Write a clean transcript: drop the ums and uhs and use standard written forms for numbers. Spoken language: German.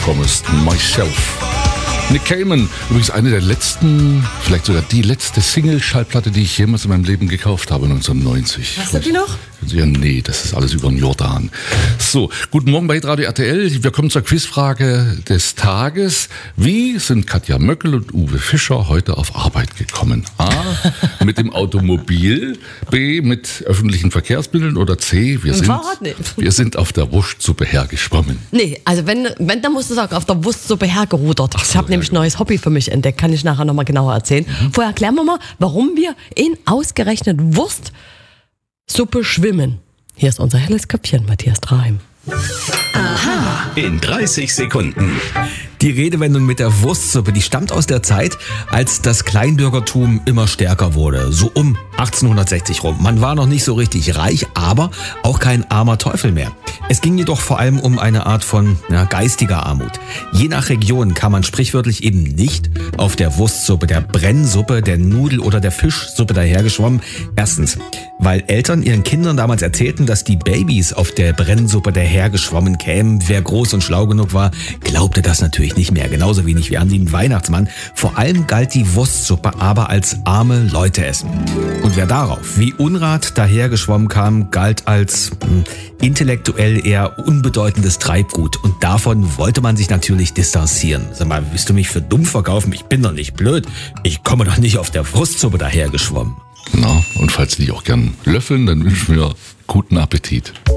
Promised Myself. Nick Cayman, übrigens eine der letzten, vielleicht sogar die letzte Single-Schallplatte, die ich jemals in meinem Leben gekauft habe, 1990. Hast du die noch? Ja, nee, das ist alles über den Jordan. So, guten Morgen bei Radio RTL. Wir kommen zur Quizfrage des Tages. Wie sind Katja Möckel und Uwe Fischer heute auf Arbeit gekommen? A, mit dem Automobil, B, mit öffentlichen Verkehrsmitteln oder C, wir sind auf der Wurstsuppe hergeschwommen. Nee, also wenn dann musst du sagen, auf der Wurstsuppe hergerudert. Ich habe nämlich ein neues Hobby für mich entdeckt, kann ich nachher nochmal genauer erzählen. Vorher erklären wir mal, warum wir in ausgerechnet Wurstsuppe schwimmen. Hier ist unser helles Köpfchen, Matthias Draheim. Aha. In 30 Sekunden. Die Redewendung mit der Wurstsuppe, die stammt aus der Zeit, als das Kleinbürgertum immer stärker wurde. So um 1860 rum. Man war noch nicht so richtig reich, aber auch kein armer Teufel mehr. Es ging jedoch vor allem um eine Art von geistiger Armut. Je nach Region kam man sprichwörtlich eben nicht auf der Wurstsuppe, der Brennsuppe, der Nudel- oder der Fischsuppe dahergeschwommen. Erstens, weil Eltern ihren Kindern damals erzählten, dass die Babys auf der Brennsuppe dahergeschwommen kämen. Wer groß und schlau genug war, glaubte das natürlich nicht mehr. Genauso wenig wie an den Weihnachtsmann. Vor allem galt die Wurstsuppe aber als arme Leute essen. Und wer darauf wie Unrat dahergeschwommen kam, galt als intellektuell eher unbedeutendes Treibgut. Und davon wollte man sich natürlich distanzieren. Sag mal, willst du mich für dumm verkaufen? Ich bin doch nicht blöd. Ich komme doch nicht auf der Wurstsuppe dahergeschwommen. Na, und falls Sie die auch gern löffeln, dann wünschen wir guten Appetit.